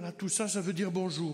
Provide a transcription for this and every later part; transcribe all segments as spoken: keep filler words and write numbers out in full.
bah, tout ça, ça veut dire bonjour.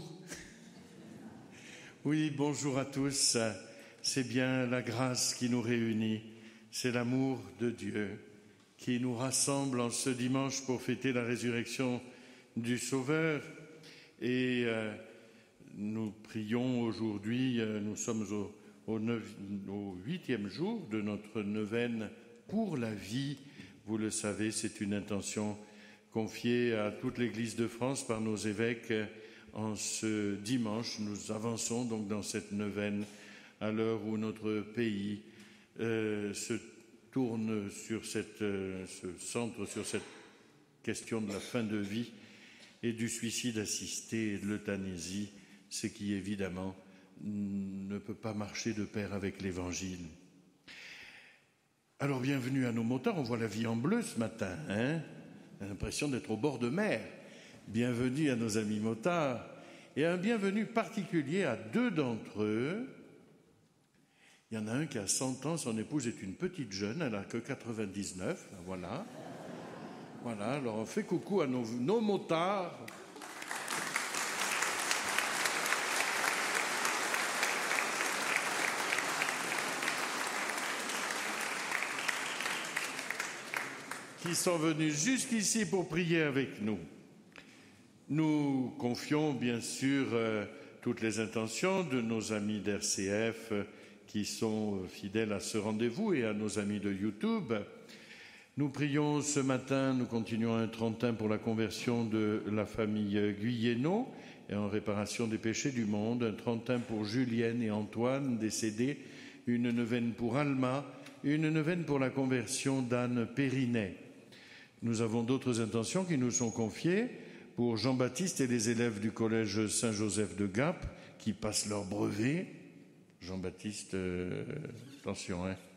Oui, bonjour à tous. C'est bien la grâce qui nous réunit. C'est l'amour de Dieu qui nous rassemble en ce dimanche pour fêter la résurrection du Sauveur. Et euh, nous prions aujourd'hui, euh, nous sommes au, au, neuf, au huitième jour de notre neuvaine pour la vie. Vous le savez, c'est une intention confiée à toute l'Église de France par nos évêques. En ce dimanche, nous avançons donc dans cette neuvaine à l'heure où notre pays euh, se tourne sur cette, euh, se centre sur cette question de la fin de vie et du suicide assisté et de l'euthanasie, ce qui évidemment ne peut pas marcher de pair avec l'Évangile. Alors bienvenue à nos motards, on voit la vie en bleu ce matin, hein, on a l'impression d'être au bord de mer. Bienvenue à nos amis motards et un bienvenue particulier à deux d'entre eux. Il y en a un qui a cent ans, son épouse est une petite jeune, elle n'a que quatre-vingt-dix-neuf, voilà. Voilà, alors on fait coucou à nos, nos motards. Qui sont venus jusqu'ici pour prier avec nous. Nous confions bien sûr euh, toutes les intentions de nos amis d'R C F euh, qui sont euh, fidèles à ce rendez-vous et à nos amis de YouTube. Nous prions ce matin, nous continuons un trentin pour la conversion de la famille Guyénot et en réparation des péchés du monde, un trentin pour Julienne et Antoine décédés, une neuvaine pour Alma, une neuvaine pour la conversion d'Anne Périnet. Nous avons d'autres intentions qui nous sont confiées pour Jean-Baptiste et les élèves du collège Saint-Joseph de Gap qui passent leur brevet. Jean-Baptiste, euh, attention, hein.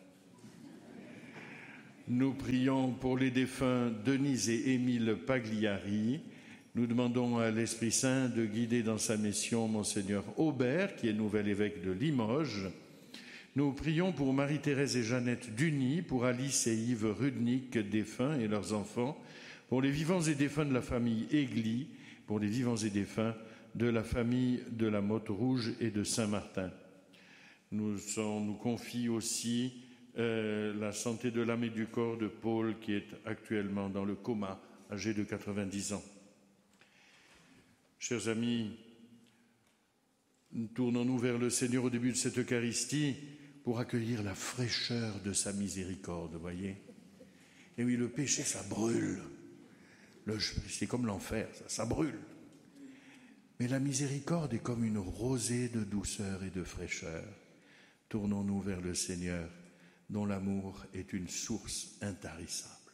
Nous prions pour les défunts Denise et Émile Pagliari. Nous demandons à l'Esprit Saint de guider dans sa mission Monseigneur Aubert, qui est nouvel évêque de Limoges. Nous prions pour Marie-Thérèse et Jeannette Duny, pour Alice et Yves Rudnick, défunts et leurs enfants, pour les vivants et défunts de la famille Aigli, pour les vivants et défunts de la famille de la Motte Rouge et de Saint-Martin. Nous, sont, nous confie aussi euh, la santé de l'âme et du corps de Paul, qui est actuellement dans le coma, âgé de quatre-vingt-dix ans. Chers amis, tournons-nous vers le Seigneur au début de cette Eucharistie pour accueillir la fraîcheur de sa miséricorde, vous voyez. Et oui, le péché, ça brûle. Le, c'est comme l'enfer, ça, ça brûle. Mais la miséricorde est comme une rosée de douceur et de fraîcheur. Tournons-nous vers le Seigneur, dont l'amour est une source intarissable.